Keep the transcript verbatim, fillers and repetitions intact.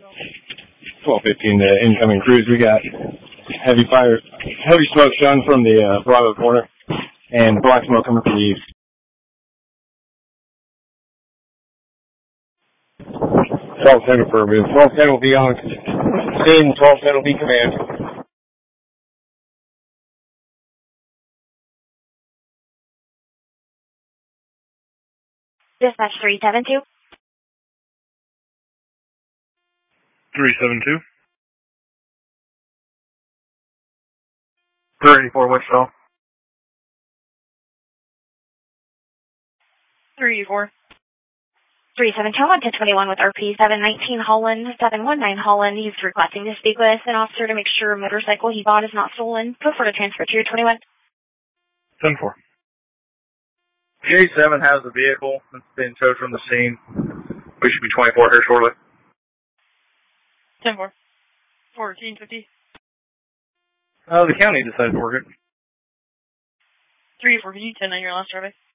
twelve fifteen to incoming crews. We got heavy fire, heavy smoke showing from the uh, Bravo corner, and black smoke coming from the east. twelve ten affirmative. twelve ten will be on scene. twelve ten will be command. Dispatch three seven two. three seven two. three eighty-four Wichita. three eighty-four. three seven two on ten twenty-one with R P seven nineteen Holland, seven one nine Holland. He's requesting to speak with an officer to make sure a motorcycle he bought is not stolen. Prefer to transfer to twenty-one. ten four. J seven has the vehicle. It's been towed from the scene. We should be twenty-four here shortly. ten four. fourteen fifty. Uh, the county decided to work it. three four, can you ten on your last survey?